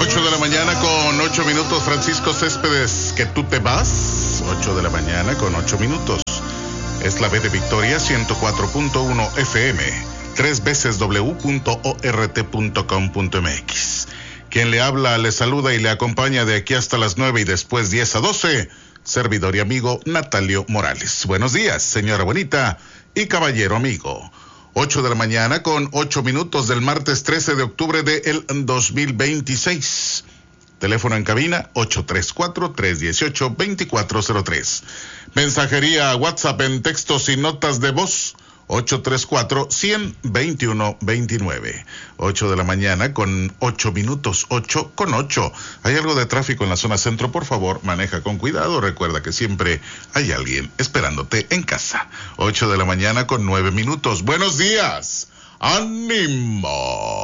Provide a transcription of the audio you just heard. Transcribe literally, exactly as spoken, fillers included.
ocho de la mañana con ocho minutos, Francisco Céspedes, que tú te vas. ocho de la mañana con ocho minutos. Es la B de Victoria, ciento cuatro punto uno F M, tres veces w punto ort punto com punto m x. Quien le habla, le saluda y le acompaña de aquí hasta las nueve y después diez a doce, servidor y amigo Natalio Morales. Buenos días, señora bonita y caballero amigo. ocho de la mañana con ocho minutos del martes trece de octubre del dos mil veintiséis. Teléfono en cabina ocho tres cuatro, tres uno ocho, dos cuatro cero tres. Mensajería WhatsApp en textos y notas de voz ocho tres cuatro, cien, veintiuno, veintinueve. ocho de la mañana con ocho minutos, ocho con ocho. Hay algo de tráfico en la zona centro, por favor, maneja con cuidado. Recuerda que siempre hay alguien esperándote en casa. ocho de la mañana con nueve minutos. Buenos días. ¡Ánimo!